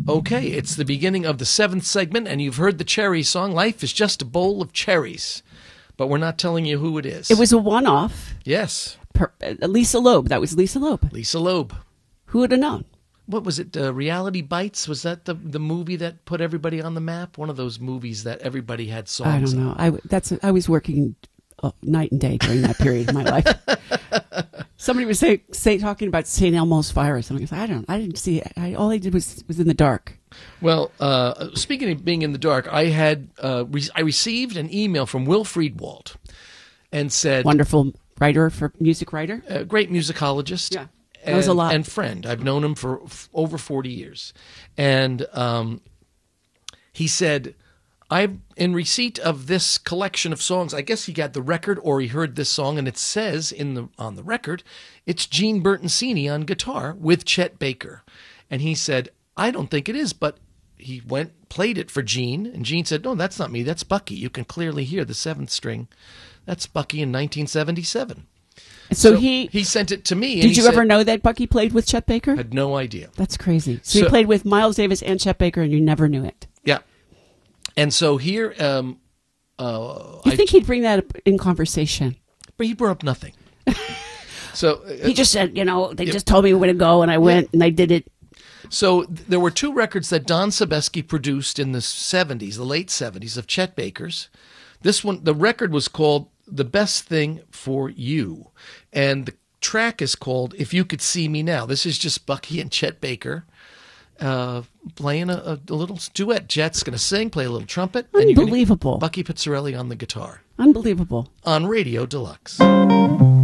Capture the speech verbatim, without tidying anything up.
Okay, it's the beginning of the seventh segment, and you've heard the Cherry song, Life is Just a Bowl of Cherries. But we're not telling you who it is. It was a one-off. Yes. Per, uh, Lisa Loeb. That was Lisa Loeb. Lisa Loeb. Who would have known? What was it? Uh, Reality Bites? Was that the the movie that put everybody on the map? One of those movies that everybody had songs. I don't know. I that's I was working uh, night and day during that period of my life. Somebody was say, say talking about Saint Elmo's virus, and I was I don't I didn't see it. I, all I did was was in the dark. Well, uh, speaking of being in the dark, I had uh, re- I received an email from Will Friedwald, and said, wonderful writer for music writer, a great musicologist, yeah, and, knows a lot, and friend. I've known him for f- over forty years, and um, he said, I'm in receipt of this collection of songs. I guess he got the record or he heard this song, and it says in the on the record, it's Gene Bertoncini on guitar with Chet Baker. And he said, I don't think it is, but he went, played it for Gene, and Gene said, no, that's not me, that's Bucky. You can clearly hear the seventh string. That's Bucky in nineteen seventy-seven. So, so he he sent it to me. And did he you said, ever know that Bucky played with Chet Baker? Had no idea. That's crazy. So, So- he played with Miles Davis and Chet Baker, and you never knew it. Yeah. And so here, um, uh, You I, think he'd bring that up in conversation? but he brought up nothing. so, uh, He just said, you know, they just told me where to go, and I went, and I did it. so th- there were two records that Don Sebesky produced in the seventies, the late seventies, of Chet Baker's. This one, the record was called The Best Thing for You, and the track is called If You Could See Me Now. This is just Bucky and Chet Baker uh, playing a, a, a little duet. Chet's going to sing, play a little trumpet. and you're gonna- Unbelievable. Bucky Pizzarelli on the guitar Unbelievable. on Radio Deluxe.